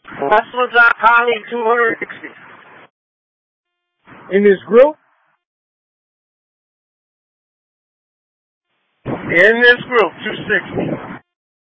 Last one's on high 260. In this group? In this group, 260.